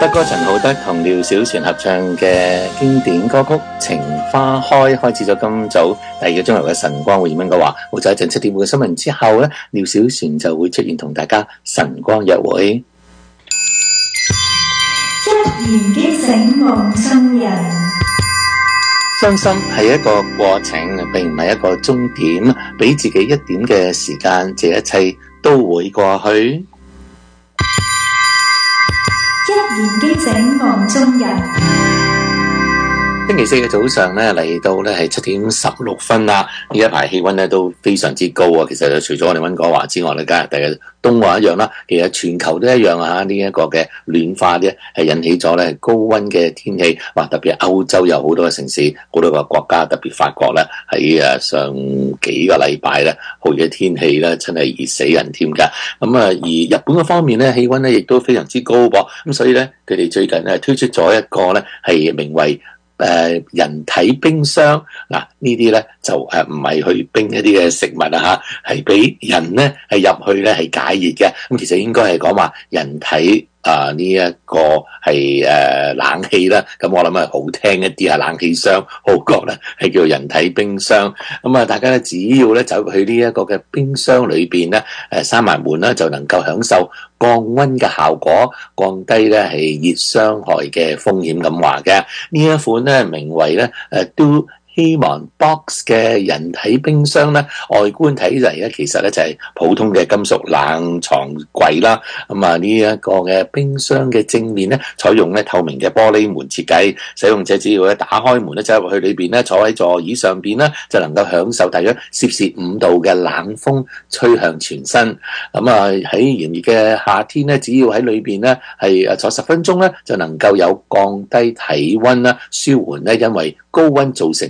德哥陳浩德同廖小璇合唱嘅經典歌曲《情花開》開始咗今早第二個鐘頭嘅晨光會演嘅話，會在一陣7點半嘅新聞之後咧，廖小璇就會出現同大家晨光約會。 一言驚醒夢中人。 傷心係一個過程，並唔係一個終點，俾自己一點嘅時間，這一切都會過去。 一言驚醒夢中人。 星期四嘅早上咧，嚟到咧係7點16分啦。呢一排氣溫咧都非常之高啊。其實除咗我哋溫哥華之外咧，加拿大嘅東岸一樣啦。其實全球都一樣啊。呢一個嘅暖化咧係引起咗咧高溫嘅天氣。哇！特別係歐洲有好多嘅城市，好多個國家，特別法國咧喺上幾個禮拜咧，酷熱嘅天氣咧真係熱死人添㗎。咁啊，而日本嘅方面咧氣溫咧亦都非常之高噃。咁所以咧佢哋最近咧推出咗一個咧係名為人體冰箱。嗱，呢啲咧就唔係去冰一啲嘅食物啊嚇，係俾人咧係入去咧係解熱嘅。咁其實應該係講話人體呢一個係冷氣啦。咁我諗係好聽一啲啊，冷氣箱好過咧係叫人體冰箱。咁啊，大家咧只要咧走去呢一個嘅冰箱裏邊咧閂埋門啦，就能夠享受降溫嘅效果，降低咧係熱傷害嘅風險咁話嘅。呢一款咧名為咧都希望 box 嘅人體冰箱咧，外觀睇嚟咧，其實咧就係普通嘅金屬冷藏櫃啦。咁啊，呢一個嘅冰箱嘅正面咧，採用咧透明嘅玻璃門設計，使用者只要咧打開門咧，走入去裏邊咧，坐喺座椅上邊咧，就能夠享受大約攝氏5度嘅冷風吹向全身。咁啊，喺炎熱嘅夏天咧，只要喺裏邊咧係坐10分鐘咧，就能夠有降低體溫啦，舒緩咧因為高溫造成